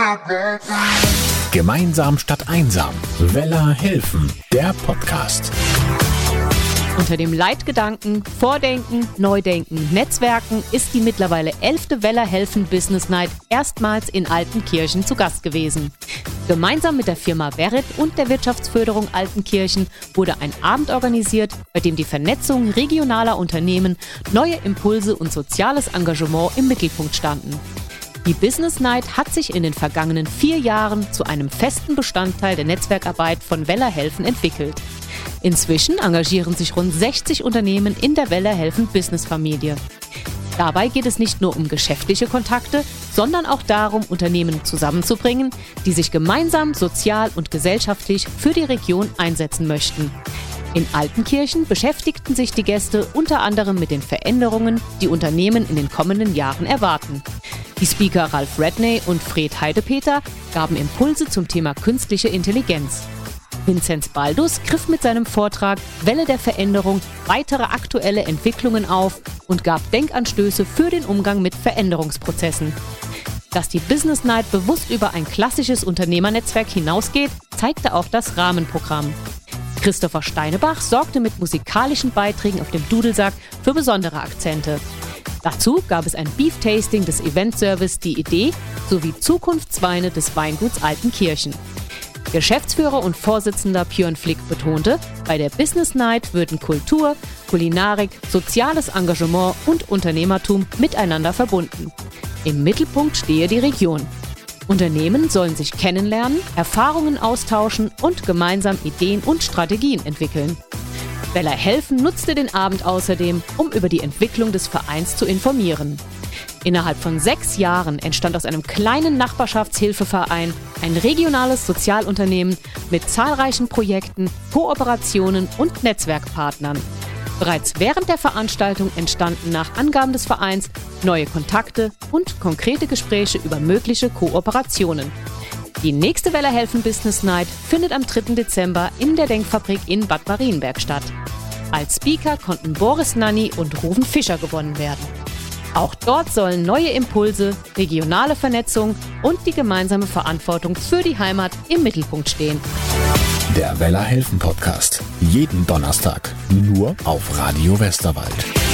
Gemeinsam statt einsam. Weller helfen. Der Podcast. Unter dem Leitgedanken Vordenken, Neudenken, Netzwerken ist die mittlerweile 11. Weller helfen Business Night erstmals in Altenkirchen zu Gast gewesen. Gemeinsam mit der Firma Verit und der Wirtschaftsförderung Altenkirchen wurde ein Abend organisiert, bei dem die Vernetzung regionaler Unternehmen, neue Impulse und soziales Engagement im Mittelpunkt standen. Die Business Night hat sich in den vergangenen 4 Jahren zu einem festen Bestandteil der Netzwerkarbeit von Weller helfen entwickelt. Inzwischen engagieren sich rund 60 Unternehmen in der Weller helfen Businessfamilie. Dabei geht es nicht nur um geschäftliche Kontakte, sondern auch darum, Unternehmen zusammenzubringen, die sich gemeinsam sozial und gesellschaftlich für die Region einsetzen möchten. In Altenkirchen beschäftigten sich die Gäste unter anderem mit den Veränderungen, die Unternehmen in den kommenden Jahren erwarten. Die Speaker Ralf Redney und Fred Heidepeter gaben Impulse zum Thema künstliche Intelligenz. Vinzenz Baldus griff mit seinem Vortrag Welle der Veränderung weitere aktuelle Entwicklungen auf und gab Denkanstöße für den Umgang mit Veränderungsprozessen. Dass die Business Night bewusst über ein klassisches Unternehmernetzwerk hinausgeht, zeigte auch das Rahmenprogramm. Christopher Steinebach sorgte mit musikalischen Beiträgen auf dem Dudelsack für besondere Akzente. Dazu gab es ein Beef-Tasting des Eventservice Die Idee sowie Zukunftsweine des Weinguts Altenkirchen. Geschäftsführer und Vorsitzender Björn Flick betonte, bei der Business Night würden Kultur, Kulinarik, soziales Engagement und Unternehmertum miteinander verbunden. Im Mittelpunkt stehe die Region. Unternehmen sollen sich kennenlernen, Erfahrungen austauschen und gemeinsam Ideen und Strategien entwickeln. Weller helfen nutzte den Abend außerdem, um über die Entwicklung des Vereins zu informieren. Innerhalb von 6 Jahren entstand aus einem kleinen Nachbarschaftshilfeverein ein regionales Sozialunternehmen mit zahlreichen Projekten, Kooperationen und Netzwerkpartnern. Bereits während der Veranstaltung entstanden nach Angaben des Vereins neue Kontakte und konkrete Gespräche über mögliche Kooperationen. Die nächste Weller helfen Business Night findet am 3. Dezember in der Denkfabrik in Bad Marienberg statt. Als Speaker konnten Boris Nanni und Ruven Fischer gewonnen werden. Auch dort sollen neue Impulse, regionale Vernetzung und die gemeinsame Verantwortung für die Heimat im Mittelpunkt stehen. Der Weller helfen Podcast. Jeden Donnerstag. Nur auf Radio Westerwald.